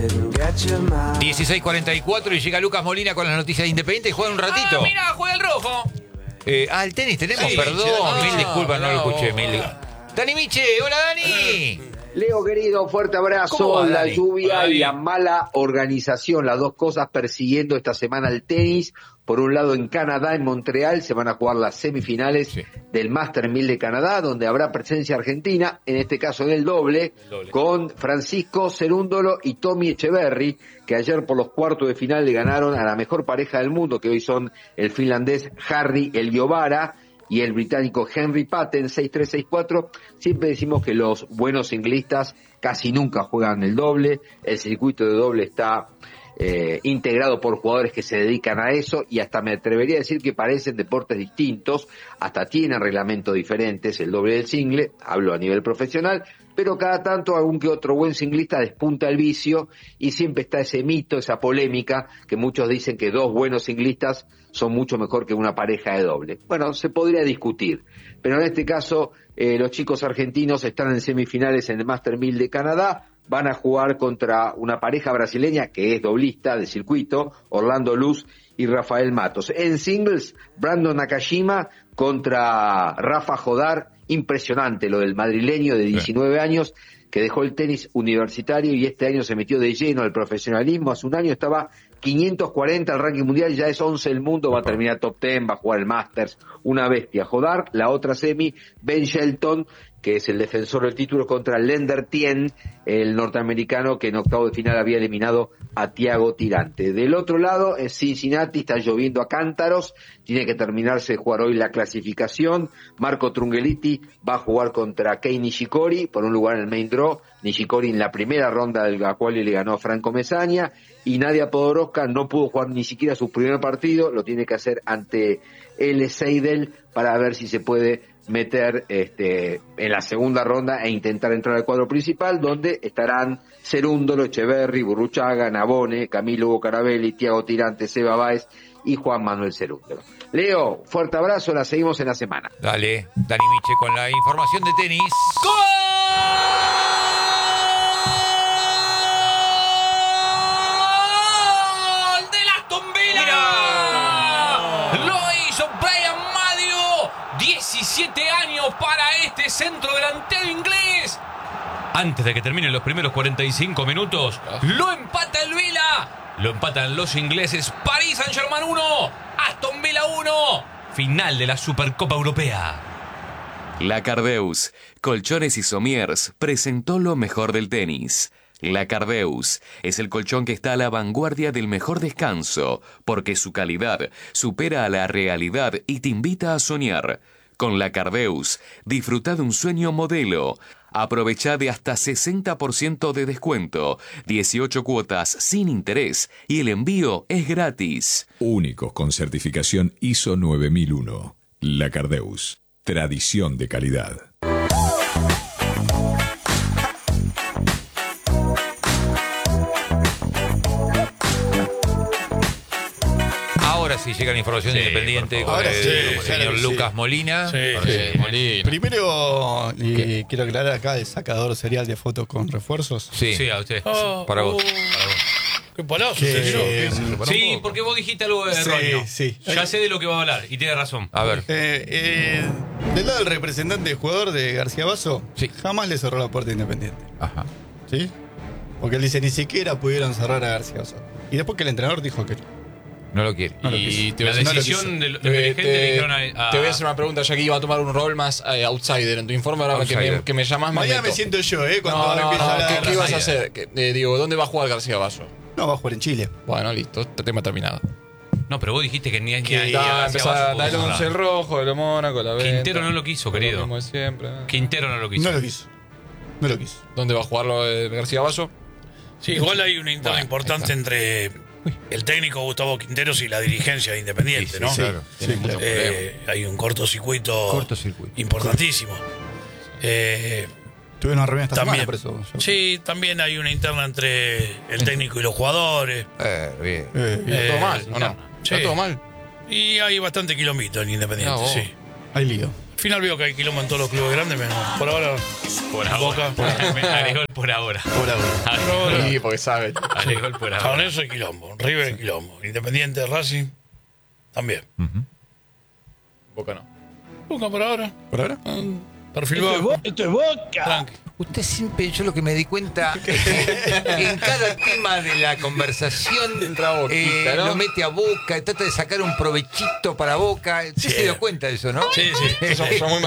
16:44 y llega Lucas Molina con las noticias de Independiente y juega un ratito. Mira, juega el rojo. El tenis tenemos, Sí, perdón. sí, Mil disculpas, no lo escuché. hola. Dani Miche, hola Dani. Leo querido, fuerte ¿Cómo abrazo. va, La Dani? lluvia Hola, y Dani. la mala organización, las dos cosas persiguiendo esta semana el tenis. Por un lado en Canadá, en Montreal, se van a jugar las semifinales del Master 1000 de Canadá, donde habrá presencia argentina, en este caso en el doble, con Francisco Cerúndolo y Tommy Echeverry, que ayer por los cuartos de final le ganaron a la mejor pareja del mundo, que hoy son el finlandés Harry Eliovara y el británico Henry Patten, 6-3, 6-4. Siempre decimos que los buenos ciclistas casi nunca juegan el doble. El circuito de doble está integrado por jugadores que se dedican a eso y hasta me atrevería a decir que parecen deportes distintos, hasta tienen reglamentos diferentes, el doble del single, hablo a nivel profesional, pero cada tanto algún que otro buen singlista despunta el vicio y siempre está ese mito, esa polémica, que muchos dicen que dos buenos singlistas son mucho mejor que una pareja de doble. Bueno, se podría discutir, pero en este caso los chicos argentinos están en semifinales en el Master 1000 de Canadá, van a jugar contra una pareja brasileña que es doblista del circuito, Orlando Luz y Rafael Matos. En singles, Brandon Nakashima contra Rafa Jodar, impresionante lo del madrileño de 19 años, que dejó el tenis universitario y este año se metió de lleno al profesionalismo. Hace un año estaba 540 al ranking mundial, ya es 11 el mundo, va a terminar top 10, va a jugar el Masters, una bestia. Jodar, la otra semi, Ben Shelton, que es el defensor del título contra Lender Tien, el norteamericano que en octavo de final había eliminado a Thiago Tirante. Del otro lado, en Cincinnati está lloviendo a cántaros, tiene que terminarse de jugar hoy la clasificación. Marco Trungelliti va a jugar contra Kei Nishikori por un lugar en el main draw. Nishikori en la primera ronda de la cual le ganó a Franco Mesaña, y Nadia Podoroska no pudo jugar ni siquiera su primer partido, lo tiene que hacer ante L. Seidel para ver si se puede meter en la segunda ronda e intentar entrar al cuadro principal, donde estarán Cerúndolo, Echeverry, Burruchaga, Nabone, Camilo Hugo Carabelli, Thiago Tirante, Seba Báez y Juan Manuel Cerúndolo. Leo, fuerte abrazo, la seguimos en la semana. Dale, Dani Miche con la información de tenis. ¡Gol del Aston Villa! Lo hizo Brian Madio. 17 años para este centro delantero inglés. Antes de que terminen los primeros 45 minutos, lo empata el Villa. Lo empatan los ingleses. Paris Saint-Germain 1, Aston Villa 1. Final de la Supercopa Europea. La Cardeus, Colchones y Somiers, presentó lo mejor del tenis. La Cardeus es el colchón que está a la vanguardia del mejor descanso, porque su calidad supera a la realidad y te invita a soñar. Con La Cardeus, disfruta de un sueño modelo. Aprovecha de hasta 60% de descuento, 18 cuotas sin interés y el envío es gratis. Únicos con certificación ISO 9001. La Cardeus. Tradición de calidad. Ahora sí llega la información de Independiente con el señor Lucas Molina. Molina. Primero, quiero aclarar acá el sacador serial de fotos con refuerzos. Sí, a usted. para vos. Qué palazo Que- Sí, porque vos dijiste algo erróneo. sí. Ya sé de lo que va a hablar y tiene razón. A ver. Del lado del representante del jugador de García Basso, jamás le cerró la puerta a Independiente. Ajá. ¿Sí? Porque él dice, ni siquiera pudieron cerrar a García Basso. Y después que el entrenador dijo que No lo quiere. no lo Y quiso. la No lo decisión quiso. del dirigente le dijeron a... Te voy a hacer una pregunta, ya que iba a tomar un rol más outsider en tu informe, ahora Outsider. que me llamás me Mañana meto. me siento yo, cuando No, empieza a hablar. ¿qué ibas a hacer? Digo, ¿dónde va a jugar García Basso? No, va a jugar en Chile. Bueno, listo, este tema terminado. No, pero vos dijiste que ni Empezar a dar el 11 el rojo, el Mónaco, la venta. Quintero no lo quiso, querido. Lo mismo de siempre. Quintero no lo quiso. No lo quiso. No lo quiso. ¿Dónde va a jugar García Basso? Sí, igual hay una interna Bueno, importante entre el técnico Gustavo Quinteros y la dirigencia de Independiente, ¿no? Claro. Tiene mucho problema. Hay un cortocircuito, Cortocircuito. importantísimo. Tuve una reunión esta También. semana, por eso. Sí, también hay una interna entre el técnico y los jugadores. Bien. ¿Está todo mal o no? Sí. ¿Está todo mal? Y hay bastante quilombito en Independiente, No, vos. sí. Hay lío. final veo que hay quilombo en todos los clubes grandes, por ahora. Por ahora. Boca. Me agregó el por ahora. Por ahora. Sí, porque sabe. Agregó el por San ahora. Lorenzo y quilombo. River y quilombo. Independiente, Racing, también. Boca no. Boca por ahora. ¿Por ahora? Perfil bajo. Esto es Boca. Tranqui. Usted siempre, yo lo que me di cuenta, en cada tema de la conversación Entra Boquita, ¿no? lo mete a Boca, trata de sacar un provechito para Boca. Sí se dio cuenta de eso, ¿no? Sí, sí. Son muy